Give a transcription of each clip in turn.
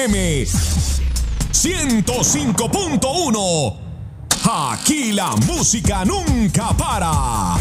FM 105.1. Aquí la música nunca para.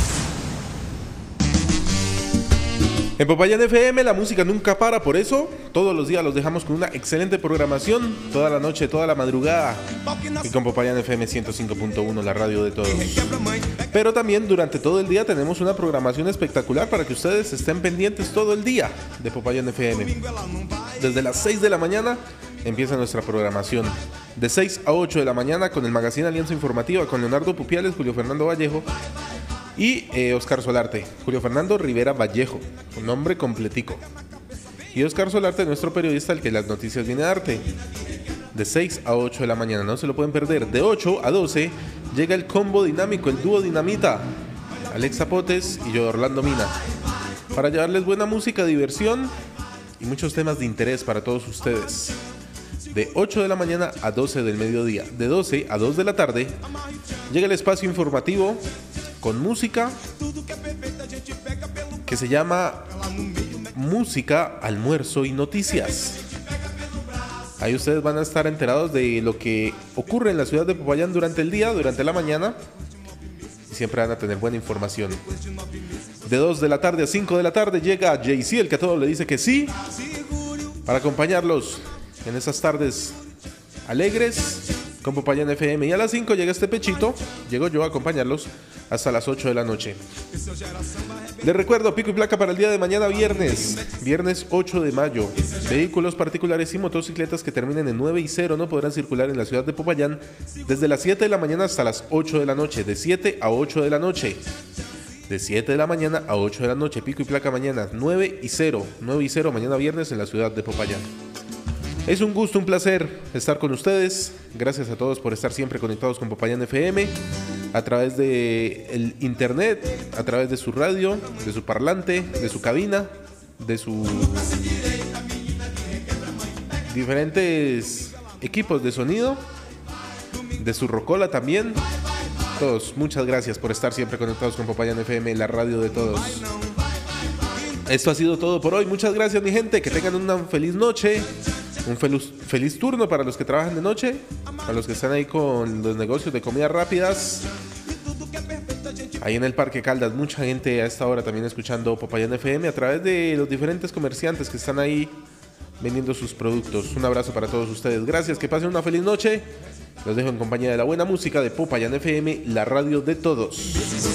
En Popayán FM la música nunca para, por eso todos los días los dejamos con una excelente programación, toda la noche, toda la madrugada, y con Popayán FM 105.1, la radio de todos. Pero también durante todo el día tenemos una programación espectacular para que ustedes estén pendientes todo el día de Popayán FM. Desde las 6 de la mañana empieza nuestra programación, de 6 a 8 de la mañana con el Magazine Alianza Informativa, con Leonardo Pupiales, Julio Fernando Vallejo y Oscar Solarte. Julio Fernando Rivera Vallejo, un nombre completico. Y Oscar Solarte, nuestro periodista, el que las noticias viene a darte. De 6 a 8 de la mañana, no se lo pueden perder. De 8 a 12 llega el combo dinámico, el dúo Dinamita, Alex Zapotes y yo, Orlando Mina, para llevarles buena música, diversión y muchos temas de interés para todos ustedes. De 8 de la mañana a 12 del mediodía. De 12 a 2 de la tarde llega el espacio informativo con música que se llama Música, Almuerzo y Noticias. Ahí ustedes van a estar enterados de lo que ocurre en la ciudad de Popayán durante el día, durante la mañana, y siempre van a tener buena información. De 2 de la tarde a 5 de la tarde llega Jay-Z, el que a todos le dice que sí, para acompañarlos en esas tardes alegres con Popayán FM. Y a las 5 llega este pechito, llego yo a acompañarlos hasta las 8 de la noche. Les recuerdo, pico y placa para el día de mañana, viernes 8 de mayo. Vehículos particulares y motocicletas que terminen en 9 y 0 no podrán circular en la ciudad de Popayán desde las 7 de la mañana hasta las 8 de la noche. De 7 a 8 de la noche. De 7 de la mañana a 8 de la noche. Pico y placa mañana, 9 y 0 mañana viernes en la ciudad de Popayán. Es un gusto, un placer estar con ustedes. Gracias a todos por estar siempre conectados con Popayán FM a través de el internet, a través de su radio, de su parlante, de su cabina, de sus diferentes equipos de sonido, de su rocola también. Todos, muchas gracias por estar siempre conectados con Popayán FM, la radio de todos. Esto ha sido todo por hoy. Muchas gracias, mi gente. Que tengan una feliz noche. Un feliz turno para los que trabajan de noche, para los que están ahí con los negocios de comidas rápidas. Ahí en el Parque Caldas, mucha gente a esta hora también escuchando Popayán FM a través de los diferentes comerciantes que están ahí vendiendo sus productos. Un abrazo para todos ustedes. Gracias, que pasen una feliz noche. Los dejo en compañía de la buena música de Popayán FM, la radio de todos.